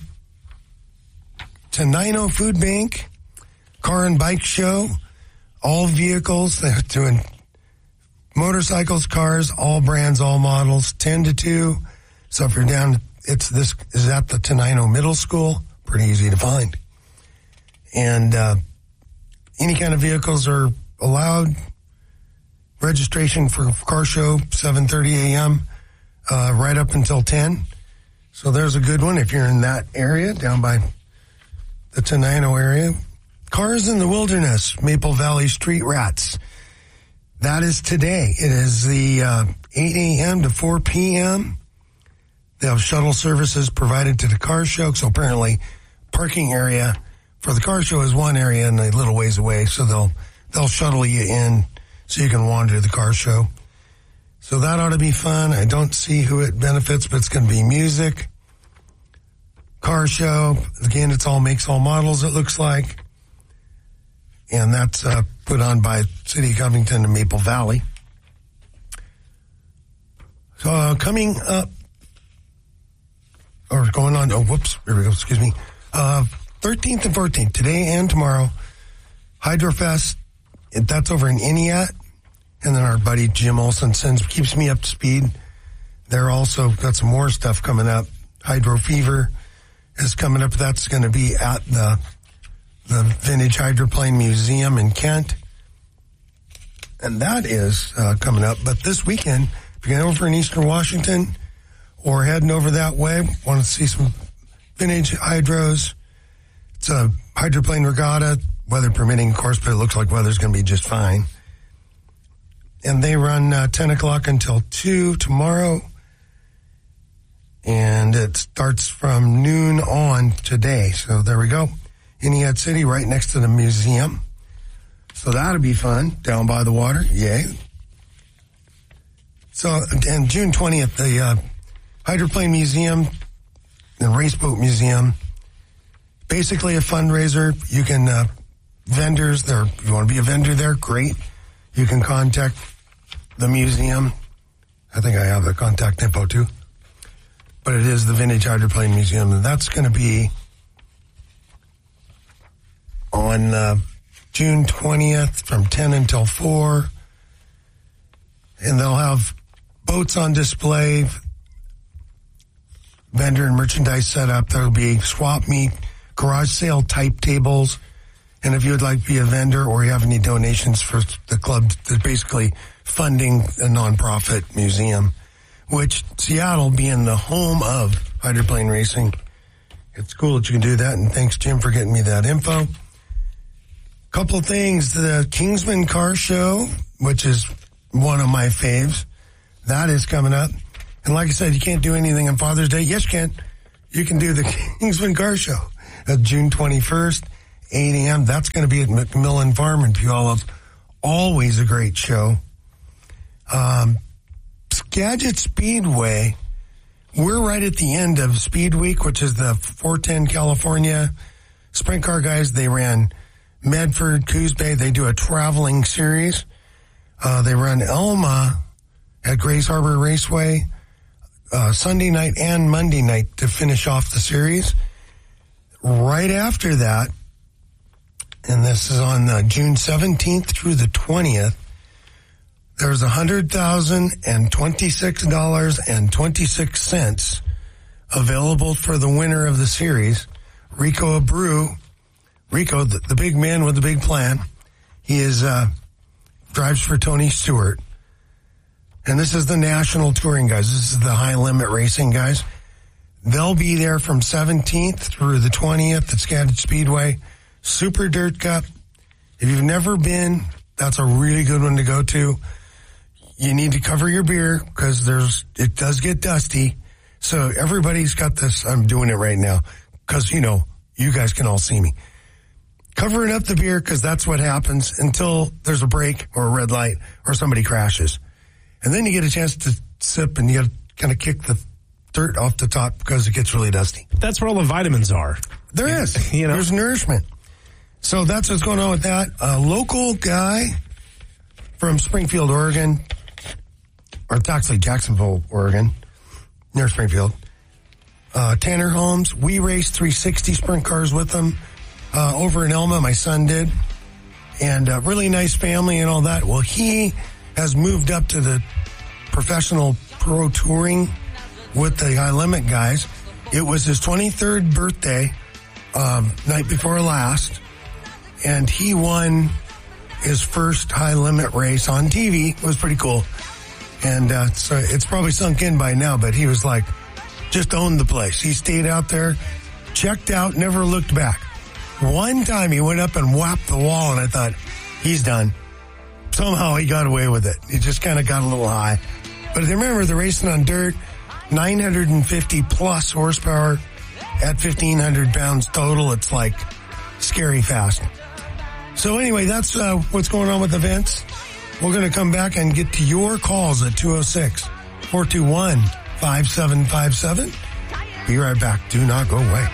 Tenino Food Bank, Car and Bike Show, all vehicles. They're doing motorcycles, cars, all brands, all models, ten to two. So if you're down, it's this is at the Tenino Middle School. Pretty easy to find. And uh, any kind of vehicles are allowed. Registration for car show, seven thirty a.m., uh, right up until ten. So there's a good one if you're in that area, down by the Tenino area. Cars in the Wilderness, Maple Valley Street Rats. That is today. It is the uh, eight a.m. to four p.m. They have shuttle services provided to the car show. So apparently parking area for the car show is one area and a little ways away. So they'll, they'll shuttle you in so you can wander the car show. So that ought to be fun. I don't see who it benefits, but it's going to be music, car show. Again, it's all makes, all models, it looks like. And that's uh, put on by City of Covington and Maple Valley. So uh, coming up, or going on, oh, whoops, here we go, excuse me. Uh, thirteenth and fourteenth, today and tomorrow, Hydrofest, that's over in Iniat. And then our buddy Jim Olson sends, keeps me up to speed. They're also got some more stuff coming up. Hydro Fever is coming up. That's going to be at the the Vintage Hydroplane Museum in Kent. And that is uh, coming up. But this weekend, if you're over in Eastern Washington or heading over that way, want to see some vintage hydros, it's a hydroplane regatta, weather permitting, of course, but it looks like weather's going to be just fine. And they run uh, ten o'clock until two tomorrow. And it starts from noon on today. So there we go. Iniat City, right next to the museum. So that'll be fun, down by the water. Yay. So, and June twentieth, the uh, Hydroplane Museum and Raceboat Museum, basically a fundraiser. You can, uh, vendors there, if you want to be a vendor there, great. You can contact the museum. I think I have the contact info too. But it is the Vintage Hydroplane Museum, and that's going to be on uh, June twentieth from ten until four. And they'll have boats on display, vendor and merchandise set up. There'll be swap meet, garage sale type tables. And if you would like to be a vendor or you have any donations for the club, they're basically funding a nonprofit museum, which Seattle being the home of hydroplane racing, it's cool that you can do that. And thanks, Jim, for getting me that info. Couple of things. The Kingsman Car Show, which is one of my faves, that is coming up. And like I said, you can't do anything on Father's Day. Yes, you can. You can do the Kingsman Car Show uh, June twenty-first, eight a.m. That's going to be at McMillan Farm in Puyallup. Always a great show. Um, Skagit Speedway, we're right at the end of Speed Week, which is the four ten California sprint car guys. They ran Medford, Coos Bay. They do a traveling series. Uh, they run Elma at Grays Harbor Raceway uh, Sunday night and Monday night to finish off the series. Right after that, and this is on uh, June seventeenth through the twentieth, there's one hundred thousand twenty-six dollars and twenty-six cents available for the winner of the series, Rico Abreu. Rico, the, the big man with the big plan. He is uh, drives for Tony Stewart. And this is the national touring guys. This is the high limit racing guys. They'll be there from seventeenth through the twentieth at Skagit Speedway. Super Dirt Cup. If you've never been, that's a really good one to go to. You need to cover your beer because there's, it does get dusty. So everybody's got this. I'm doing it right now because, you know, you guys can all see me. Covering up the beer because that's what happens until there's a break or a red light or somebody crashes. And then you get a chance to sip and you got to kind of kick the dirt off the top because it gets really dusty. That's where all the vitamins are. There is. You know? There's nourishment. So that's what's going on with that. A local guy from Springfield, Oregon, or it's actually Jacksonville, Oregon, near Springfield. Uh, Tanner Holmes, we raced three sixty sprint cars with him uh, over in Elma. My son did. And a really nice family and all that. Well, he has moved up to the professional pro touring with the high limit guys. It was his twenty-third birthday, um, night before last, and he won his first high limit race on T V. It was pretty cool. And uh, so it's probably sunk in by now, but he was like, just owned the place. He stayed out there, checked out, never looked back. One time he went up and whapped the wall, and I thought, he's done. Somehow he got away with it. He just kind of got a little high. But remember, they're racing on dirt, nine hundred fifty plus horsepower at fifteen hundred pounds total. It's like scary fast. So anyway, that's uh, what's going on with events. We're going to come back and get to your calls at two oh six, four two one, five seven five seven. Be right back. Do not go away.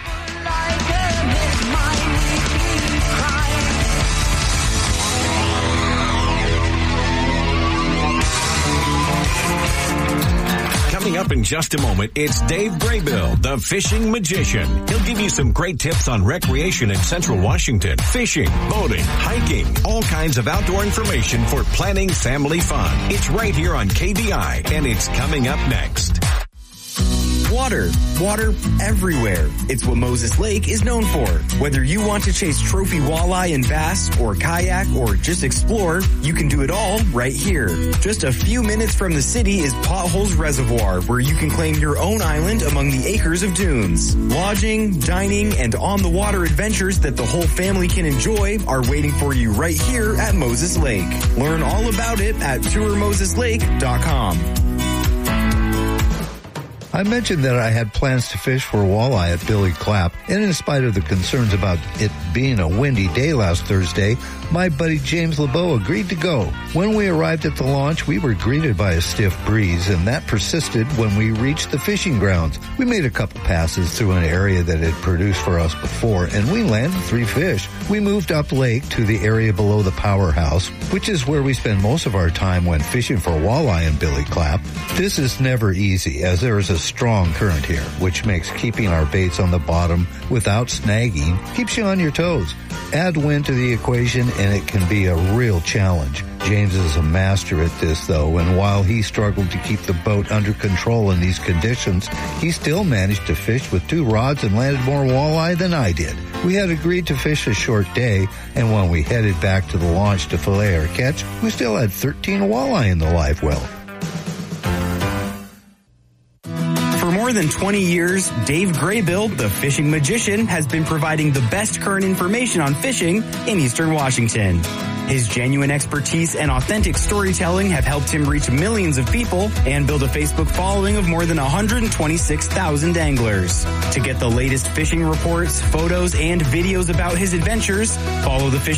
Coming up in just a moment, it's Dave Braybill, the fishing magician. He'll give you some great tips on recreation in Central Washington, fishing, boating, hiking, all kinds of outdoor information for planning family fun. It's right here on K V I, and it's coming up next. Water. Water everywhere. It's what Moses Lake is known for. Whether you want to chase trophy walleye and bass, or kayak, or just explore, you can do it all right here. Just a few minutes from the city is Potholes Reservoir, where you can claim your own island among the acres of dunes. Lodging, dining, and on-the-water adventures that the whole family can enjoy are waiting for you right here at Moses Lake. Learn all about it at tour moses lake dot com. I mentioned that I had plans to fish for walleye at Billy Clapp, and in spite of the concerns about it being a windy day last Thursday, my buddy James LeBeau agreed to go. When we arrived at the launch, we were greeted by a stiff breeze, and that persisted when we reached the fishing grounds. We made a couple passes through an area that had produced for us before, and we landed three fish. We moved up lake to the area below the powerhouse, which is where we spend most of our time when fishing for walleye in Billy Clapp. This is never easy, as there is a strong current here, which makes keeping our baits on the bottom without snagging keeps you on your toes. Add wind to the equation and it can be a real challenge. James is a master at this though, and while he struggled to keep the boat under control in these conditions, he still managed to fish with two rods and landed more walleye than I did. We had agreed to fish a short day, and when we headed back to the launch to fillet our catch, we still had thirteen walleye in the live well. For more than twenty years, Dave Graybill, the fishing magician, has been providing the best current information on fishing in Eastern Washington. His genuine expertise and authentic storytelling have helped him reach millions of people and build a Facebook following of more than one hundred twenty-six thousand anglers. To get the latest fishing reports, photos, and videos about his adventures, follow the fishing